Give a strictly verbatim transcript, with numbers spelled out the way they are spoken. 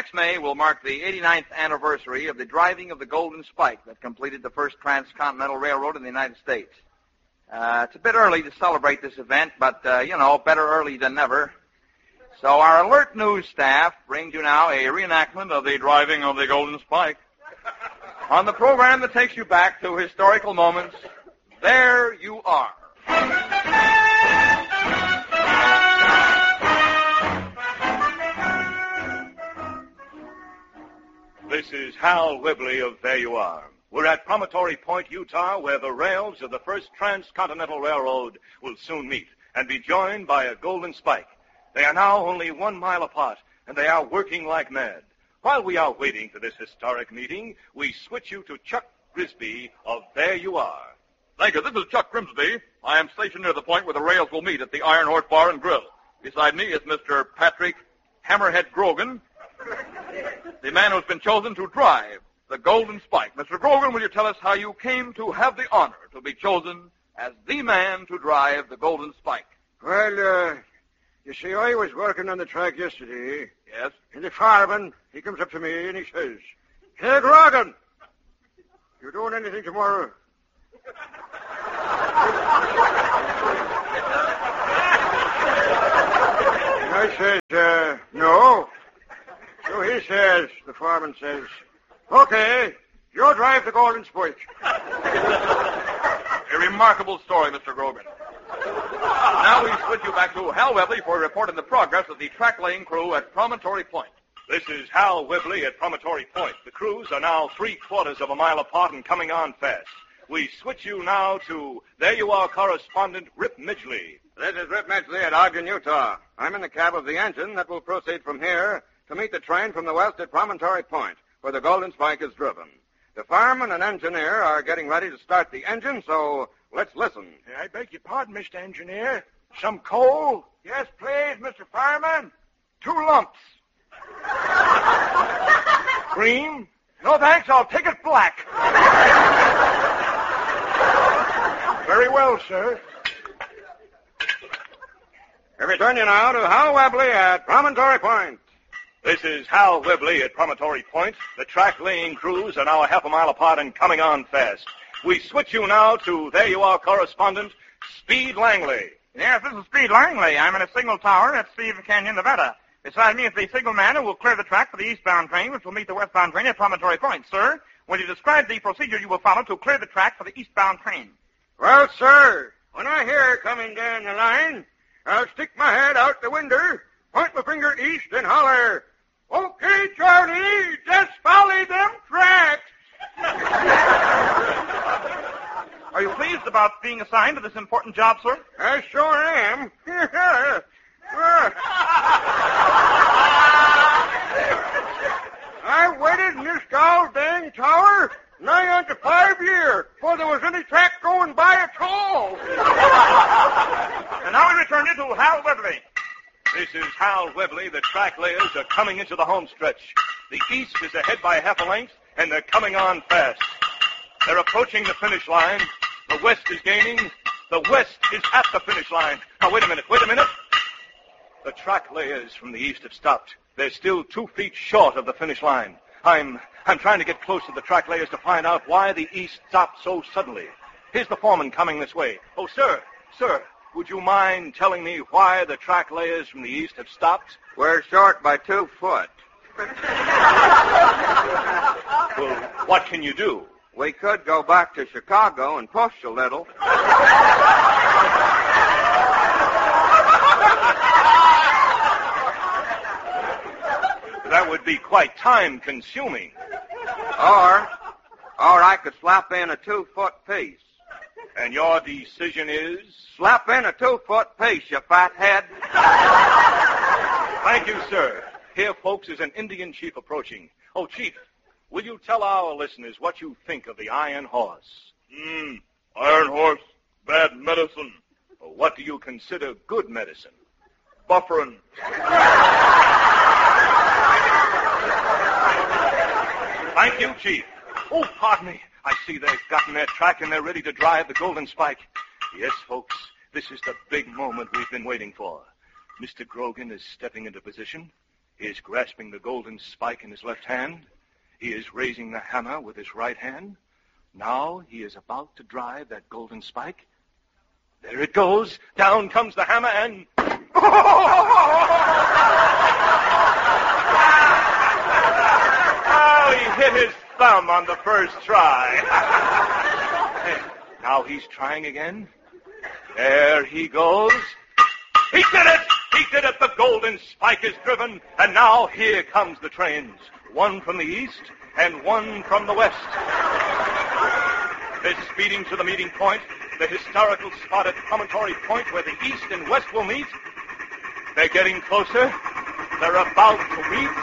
Next May will mark the eighty-ninth anniversary of the driving of the Golden Spike that completed the first transcontinental railroad in the United States. Uh, it's a bit early to celebrate this event, but, uh, you know, better early than never. So our alert news staff brings you now a reenactment of the driving of the Golden Spike. On the program that takes you back to historical moments, there you are. This is Hal Whibley of There You Are. We're at Promontory Point, Utah, where the rails of the first transcontinental railroad will soon meet and be joined by a Golden Spike. They are now only one mile apart, and they are working like mad. While we are waiting for this historic meeting, we switch you to Chuck Grisby of There You Are. Thank you. This is Chuck Grimsby. I am stationed near the point where the rails will meet at the Iron Horse Bar and Grill. Beside me is Mister Patrick Hammerhead Grogan, the man who's been chosen to drive the Golden Spike. Mister Grogan, will you tell us how you came to have the honor to be chosen as the man to drive the Golden Spike? Well, uh, you see, I was working on the track yesterday. Yes? And the fireman, he comes up to me and he says, "Hey, Grogan, you doing anything tomorrow?" And I says, uh, no. So he says, the fireman says, "Okay, you drive the Golden Spike." A remarkable story, Mister Grogan. Now we switch you back to Hal Webley for a report on the progress of the track-laying crew at Promontory Point. This is Hal Whibley at Promontory Point. The crews are now three-quarters of a mile apart and coming on fast. We switch you now to There You Are correspondent Rip Midgley. This is Rip Midgley at Ogden, Utah. I'm in the cab of the engine that will proceed from here to meet the train from the west at Promontory Point, where the Golden Spike is driven. The fireman and engineer are getting ready to start the engine, so let's listen. I beg your pardon, Mister Engineer. Some coal? Yes, please, Mister Fireman. Two lumps. Cream? No, thanks. I'll take it black. Very well, sir. We return you now to Hal Webley at Promontory Point. This is Hal Whibley at Promontory Point. The track-laying crews are now a half a mile apart and coming on fast. We switch you now to There You Are correspondent Speed Langley. Yes, this is Speed Langley. I'm in a signal tower at Steve Canyon, Nevada. Beside me is the signalman who will clear the track for the eastbound train, which will meet the westbound train at Promontory Point. Sir, will you describe the procedure you will follow to clear the track for the eastbound train? Well, sir, when I hear her coming down the line, I'll stick my head out the window, point my finger east, and holler, "Okay, Charlie, just follow them tracks." Are you pleased about being assigned to this important job, sir? I sure am. I waited in this gall dang tower nigh on to five years before there was any track going by at all. And now we return you to Hal Webley. This is Hal Webley. The track layers are coming into the home stretch. The east is ahead by half a length, and they're coming on fast. They're approaching the finish line. The west is gaining. The west is at the finish line. Now, wait a minute, wait a minute. The track layers from the east have stopped. They're still two feet short of the finish line. I'm I'm trying to get close to the track layers to find out why the east stopped so suddenly. Here's the foreman coming this way. Oh, sir, sir, would you mind telling me why the track layers from the east have stopped? We're short by two foot. Well, what can you do? We could go back to Chicago and push a little. That would be quite time-consuming. Or, or I could slap in a two-foot piece. And your decision is? Slap in a two-foot piece, you fathead. Thank you, sir. Here, folks, is an Indian chief approaching. Oh, Chief, will you tell our listeners what you think of the Iron Horse? Hmm, Iron Horse, bad medicine. Well, what do you consider good medicine? Bufferin. Thank you, Chief. Oh, pardon me. I see they've gotten their track and they're ready to drive the Golden Spike. Yes, folks, this is the big moment we've been waiting for. Mister Grogan is stepping into position. He is grasping the golden spike in his left hand. He is raising the hammer with his right hand. Now he is about to drive that golden spike. There it goes. Down comes the hammer and... Oh, he hit his thumb on the first try. Now he's trying again. There he goes. He did it! He did it! The golden spike is driven, and now here comes the trains. One from the east and one from the west. They're speeding to the meeting point, the historical spot at Promontory Point where the east and west will meet. They're getting closer. They're about to meet.